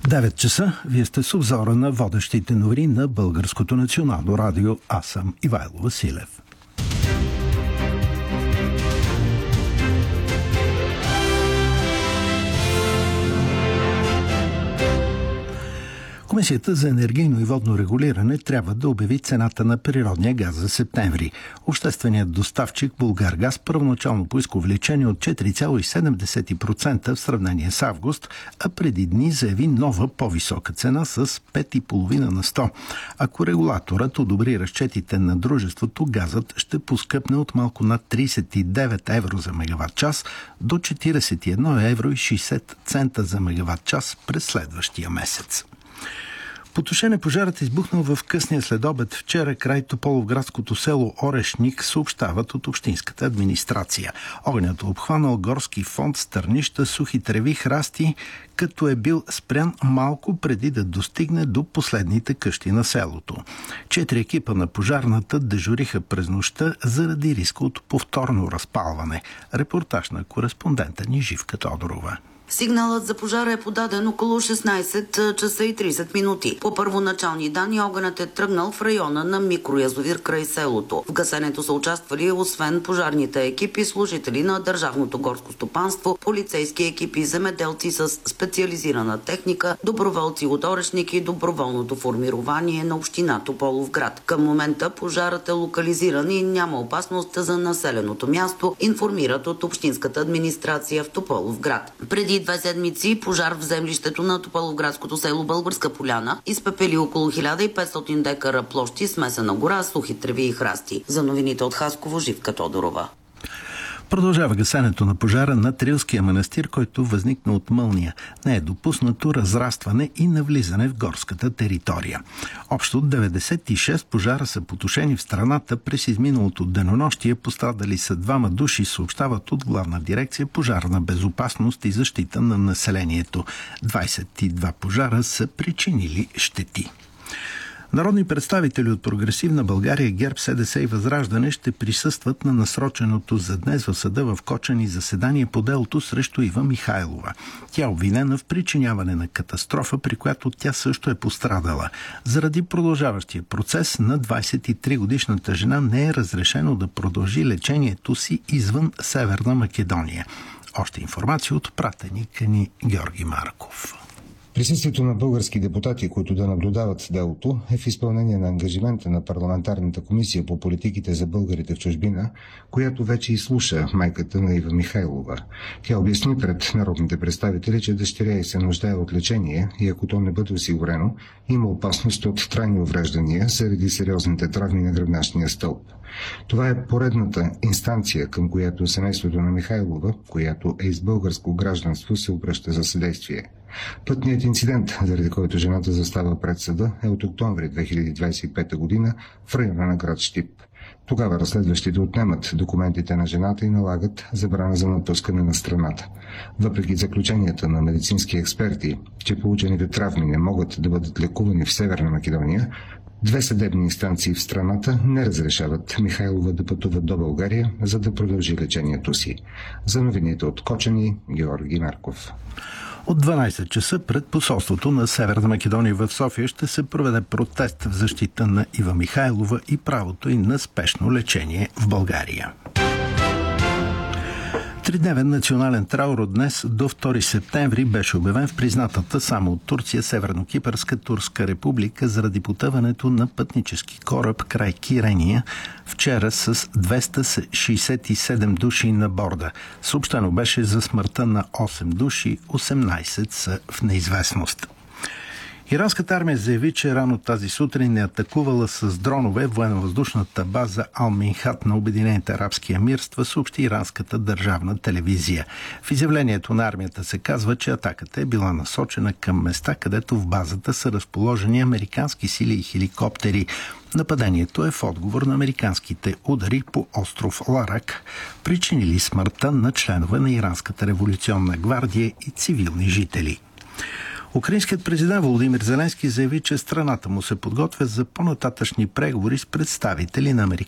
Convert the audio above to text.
9 часа. Вие сте с обзора на водещите новини на Българското национално радио. Аз съм Ивайло Василев. Комисията за енергийно и водно регулиране трябва да обяви цената на природния газ за септември. Общественият доставчик Булгаргаз първоначално поиска увеличение от 4,7% в сравнение с август, а преди дни заяви нова по-висока цена с 5,5 на 100. Ако регулаторът одобри разчетите на дружеството, газът ще поскъпне от малко над 39 евро за мегаватт час до 41 евро и 60 цента за мегаватт час през следващия месец. По тушене пожарът избухнал в късния следобед вчера край тополовградското село Орешник, съобщават от общинската администрация. Огнят обхванал горски фонд, стърнища, сухи треви, храсти, като е бил спрян малко преди да достигне до последните къщи на селото. 4 екипа на пожарната дежуриха през нощта заради риска от повторно разпалване. Репортаж на кореспондента ни Живка Тодорова. Сигналът за пожара е подаден около 16 часа и 30 минути. По първоначални данни огънят е тръгнал в района на микроязовир край селото. В гасенето са участвали освен пожарните екипи, служители на Държавното горско стопанство, полицейски екипи, земеделци с специализирана техника, доброволци от Орешник и доброволното формирование на община Тополовград. Към момента пожарът е локализиран и няма опасност за населеното място, информират от общинската администрация в Тополовград. Преди 2 седмици пожар в землището на тополовградското село Българска поляна изпепели около 1500 декара площи, смесена гора, сухи треви и храсти. За новините от Хасково, Живка Тодорова. Продължава гасенето на пожара на Трилския манастир, който възникна от мълния. Не е допуснато разрастване и навлизане в горската територия. Общо 96 пожара са потушени в страната през изминалото денонощие. Пострадали са 2 души, съобщават от Главна дирекция пожарна безопасност и защита на населението. 22 пожара са причинили щети. Народни представители от Прогресивна България, ГЕРБ, СДС и Възраждане ще присъстват на насроченото за днес в съда в Кочани заседание по делото срещу Ива Михайлова. Тя е обвинена в причиняване на катастрофа, при която тя също е пострадала. Заради продължаващия процес на 23-годишната жена не е разрешено да продължи лечението си извън Северна Македония. Още информация от пратеника ни Георги Марков. Присъствието на български депутати, които да наблюдават делото, е в изпълнение на ангажимента на парламентарната комисия по политиките за българите в чужбина, която вече изслуша майката на Ива Михайлова. Тя обясни пред народните представители, че дъщеря й се нуждае от лечение и ако то не бъде осигурено, има опасност от трайни увреждания заради сериозните травми на гръбначния стълб. Това е поредната инстанция, към която семейството на Михайлова, която е из българско гражданство, се обръща за съдействие. Пътният инцидент, заради който жената застава пред съда, е от октомври 2025 година в района на град Щип. Тогава разследващите отнемат документите на жената и налагат забрана за напускане на страната. Въпреки заключенията на медицински експерти, че получените травми не могат да бъдат лекувани в Северна Македония, 2 съдебни инстанции в страната не разрешават Михайлова да пътува до България, за да продължи лечението си. За новините от Кочани, Георги Марков. От 12 часа пред посолството на Северна Македония в София ще се проведе протест в защита на Ива Михайлова и правото й на спешно лечение в България. 3-дневен национален траур от днес до 2 септември беше обявен в признатата само от Турция Северно-Кипърска Турска република заради потъването на пътнически кораб край Кирения вчера с 267 души на борда. Съобщено беше за смъртта на 8 души, 18 са в неизвестност. Иранската армия заяви, че рано тази сутрин е атакувала с дронове военновъздушната база Ал-Минхат на Обединените арабски емирства, съобщи иранската държавна телевизия. В изявлението на армията се казва, че атаката е била насочена към места, където в базата са разположени американски сили и хеликоптери. Нападението е в отговор на американските удари по остров Ларак, причинили смъртта на членове на Иранската революционна гвардия и цивилни жители. Украинският президент Володимир Зеленски заяви, че страната му се подготвя за по-нататъшни преговори с представители на